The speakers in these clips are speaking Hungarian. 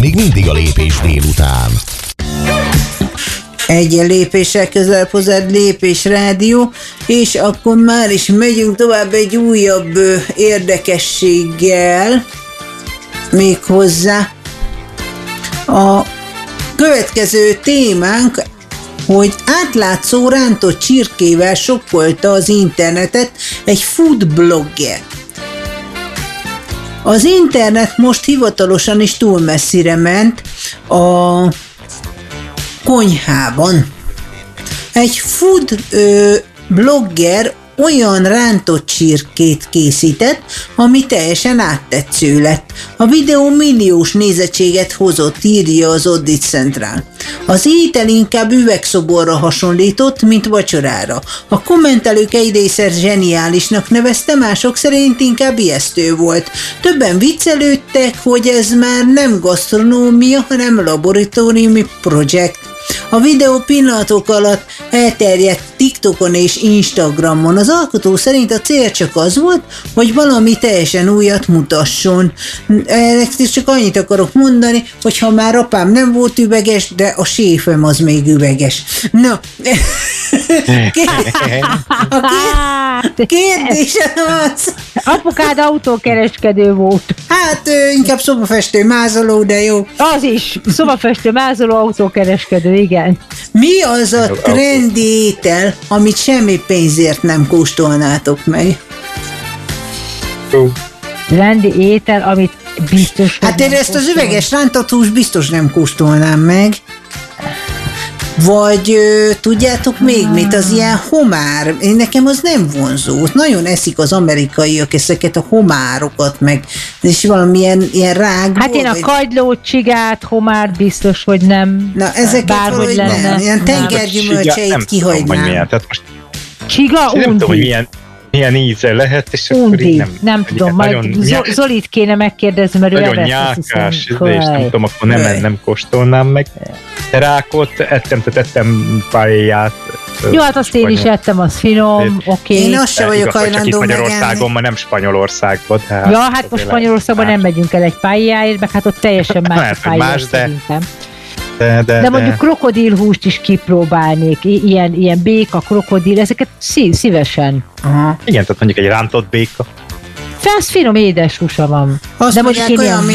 még mindig a Lépés délután. Egyen lépéssel közelebb hozzád Lépés Rádió, és akkor már is megyünk tovább egy újabb érdekességgel, méghozzá a következő témánk, hogy átlátszó rántott csirkével sokkolta az internetet egy food blogger. Az internet most hivatalosan is túl messzire ment a konyhában. Egy food blogger olyan rántott csirkét készített, ami teljesen áttetsző lett. A videó milliós nézettséget hozott, írja az Audit Central. Az étel inkább üvegszoborra hasonlított, mint vacsorára. A kommentelők egy része zseniálisnak nevezte, mások szerint inkább ijesztő volt. Többen viccelődtek, hogy ez már nem gasztronómia, hanem laboratóriumi projekt. A videó pillanatok alatt elterjedt TikTokon és Instagramon. Az alkotó szerint a cél csak az volt, hogy valami teljesen újat mutasson. Csak annyit akarok mondani, hogy ha már apám nem volt üveges, de a séfem az még üveges. Na, kérdésem az... Apukád autókereskedő volt. Hát inkább szobafestő, mázoló, de jó. Az is, szobafestő, mázoló, autókereskedő, igen. Mi az a trendi étel, amit semmi pénzért nem kóstolnátok meg? Trendi étel, amit biztos... Hát én ezt az üveges rántott húst biztos nem kóstolnám meg. Vagy tudjátok még mit, az ilyen homár, nekem az nem vonzó. Nagyon eszik az amerikaiak ezeket a homárokat, meg és valamilyen ilyen rágból. Hát én a kagylót, csigát, homárt biztos, hogy nem. Na ezeket valahogy nem, ilyen tengergyümölcseit kihagynám. Csiga, nem tudom, hogy milyen íze lehet, és akkor így nem tudom, majd Zolit kéne megkérdezni, mert ő nagyon nyákás, és nem tudom, akkor nem kóstolnám meg. De rákot ettem pályát. Jó, hát azt én is ettem, az finom, oké. Én azt sem vagyok hajlandó megenni. Magyarországon, ma nem Spanyolországban. Ja, hát most Spanyolországban nem megyünk el egy pályáért, meg hát ott teljesen más a pályáért szerintem. De mondjuk krokodilhúst is kipróbálnék, ilyen béka, krokodil, ezeket szívesen. Aha. Igen, tehát mondjuk egy rántott béka. Az finom édes húsa van. Azt de mondjuk én ilyen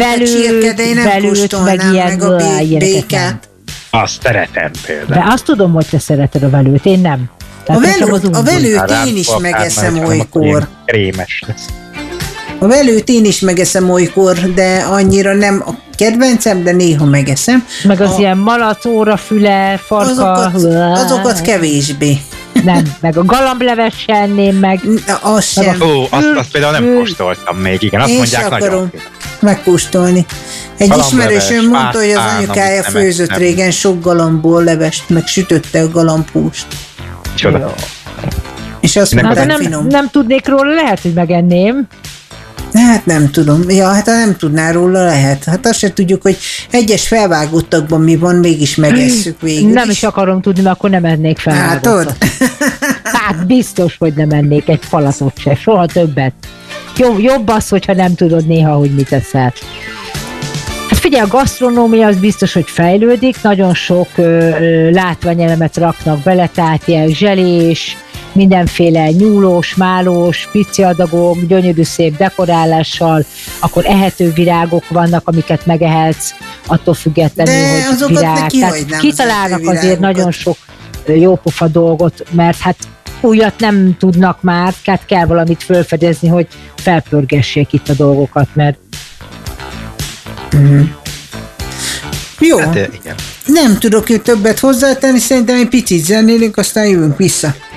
velőt, meg ilyen meg a békát. Azt szeretem például. De azt tudom, hogy te szereted a velőt, én nem. A velőt én is megeszem olykor. Krémes lesz. A velőt én is megeszem olykor, de annyira nem a kedvencem, de néha megeszem. Meg az ilyen malac, órafüle, farka. Azokat kevésbé. Nem, meg a galambleves se enném meg. Az sem. Azt például nem kóstoltam még, igen. Azt mondják, nagyon megkóstolni. Egy ismerősöm mondta, hogy az anyukája főzött régen sok galambból levest, meg sütötte a galambhúst. Csoda. És azt mondta, finom. Nem tudnék róla, lehet, hogy megenném. Hát nem tudom. Ja, hát ha nem tudná róla, lehet. Hát azt se tudjuk, hogy egyes felvágottakban mi van, mégis megesszük végül. Nem is akarom tudni, mert akkor nem ennék felvágottat. Hát biztos, hogy nem ennék egy falatot se, soha többet. Jobb az, hogyha nem tudod néha, hogy mit eszel. Hát figyelj, a gasztronómia az biztos, hogy fejlődik, nagyon sok látványelemet raknak bele, tehát ilyen zselés, mindenféle nyúlós, málós, pici adagok, gyönyörű szép dekorálással, akkor ehető virágok vannak, amiket megehetsz, attól függetlenül, de hogy virág. Tehát kitalálnak azért nagyon sok jópofa dolgot, mert hát újat nem tudnak már, tehát kell valamit felfedezni, hogy felpörgessék itt a dolgokat, mert... Jó. Hát, igen. Nem tudok többet hozzátenni, szerintem egy picit zenélünk, aztán jövünk vissza.